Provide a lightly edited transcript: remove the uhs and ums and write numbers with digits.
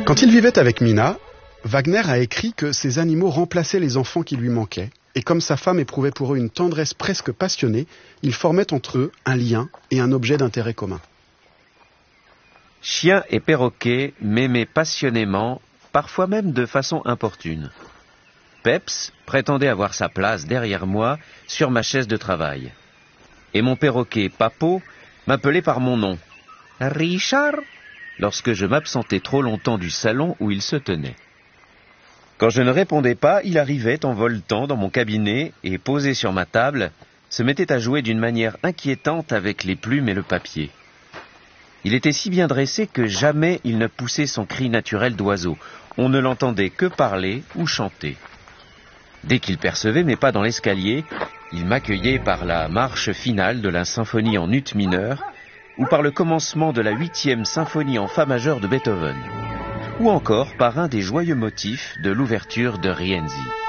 Quand il vivait avec Mina, Wagner a écrit que ces animaux remplaçaient les enfants qui lui manquaient, et comme sa femme éprouvait pour eux une tendresse presque passionnée, ils formaient entre eux un lien et un objet d'intérêt commun. Chien et perroquet m'aimaient passionnément, parfois même de façon importune. Peps prétendait avoir sa place derrière moi sur ma chaise de travail. Et mon perroquet Papo m'appelait par mon nom, Richard, lorsque je m'absentais trop longtemps du salon où il se tenait. Quand je ne répondais pas, il arrivait en voletant dans mon cabinet et, posé sur ma table, se mettait à jouer d'une manière inquiétante avec les plumes et le papier. Il était si bien dressé que jamais il ne poussait son cri naturel d'oiseau. On ne l'entendait que parler ou chanter. Dès qu'il percevait mes pas dans l'escalier, il m'accueillait par la marche finale de la symphonie en ut mineur ou par le commencement de la 8e symphonie en fa majeur de Beethoven, ou encore par un des joyeux motifs de l'ouverture de Rienzi.